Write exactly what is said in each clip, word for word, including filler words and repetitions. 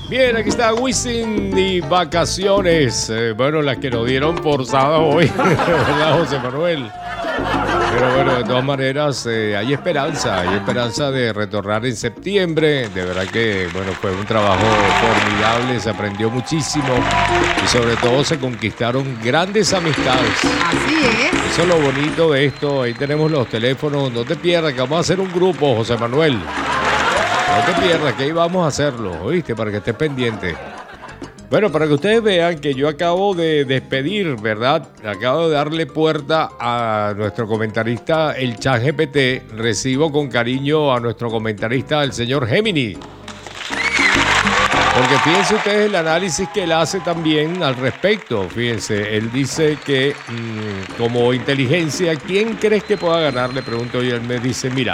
Bien, aquí está Wisin y vacaciones. Eh, bueno, las que nos dieron forzadas hoy, ¿verdad, José Manuel? Pero bueno, de todas maneras, eh, hay esperanza, hay esperanza de retornar en septiembre. De verdad que, bueno, fue un trabajo formidable, se aprendió muchísimo y sobre todo se conquistaron grandes amistades. Así es. Eso es lo bonito de esto. Ahí tenemos los teléfonos. No te pierdas que vamos a hacer un grupo, José Manuel. No te pierdas que ahí vamos a hacerlo, ¿oíste? Para que estés pendiente. Bueno, para que ustedes vean que yo acabo de despedir, ¿verdad? Acabo de darle puerta a nuestro comentarista, el ChatGPT. Recibo con cariño a nuestro comentarista, el señor Gemini. Porque fíjense ustedes el análisis que él hace también al respecto. Fíjense, él dice que mmm, como inteligencia, ¿quién crees que pueda ganar? Le pregunto y él me dice, mira...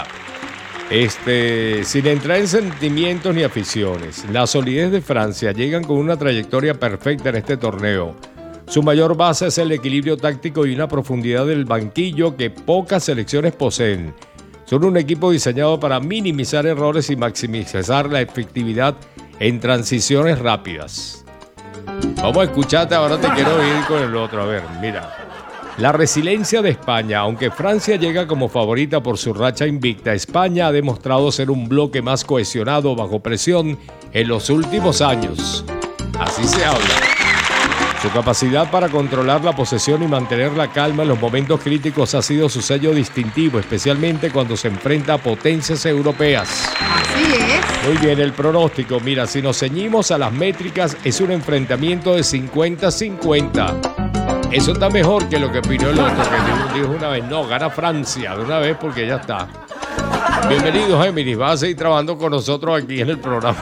Este, sin entrar en sentimientos ni aficiones, la solidez de Francia llegan con una trayectoria perfecta en este torneo. Su mayor base es el equilibrio táctico y una profundidad del banquillo que pocas selecciones poseen. Son un equipo diseñado para minimizar errores y maximizar la efectividad en transiciones rápidas. Vamos a escucharte, ahora te quiero ir con el otro. A ver, mira. La resiliencia de España, aunque Francia llega como favorita por su racha invicta, España ha demostrado ser un bloque más cohesionado bajo presión en los últimos años. Así se habla. Su capacidad para controlar la posesión y mantener la calma en los momentos críticos ha sido su sello distintivo, especialmente cuando se enfrenta a potencias europeas. Así es. Muy bien, el pronóstico. Mira, si nos ceñimos a las métricas, es un enfrentamiento de cincuenta cincuenta. Eso está mejor que lo que opinó el otro, que dijo una vez, no, gana Francia de una vez porque ya está. Bienvenido, Géminis, vas a seguir trabajando con nosotros aquí en el programa.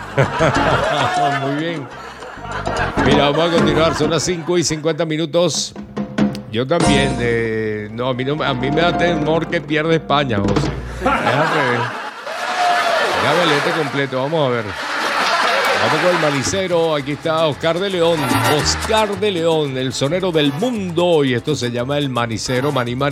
Muy bien. Mira, vamos a continuar, son las cinco y cincuenta minutos. Yo también, eh, no, a mí, no, a mí me da temor que pierda España, José. Déjame ver. Déjame leerte completo, vamos a ver. Vamos con el manicero, aquí está Oscar de León, Oscar de León, el sonero del mundo, y esto se llama el manicero, maní, maní.